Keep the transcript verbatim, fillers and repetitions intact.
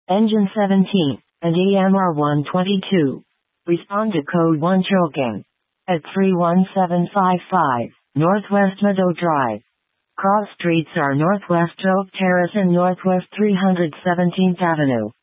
Engine seventeen, and E M R one twenty-two. Respond to code one choking. At three one seven five five, Northwest Meadow Drive. Cross streets are Northwest Oak Terrace and Northwest three hundred seventeenth Avenue.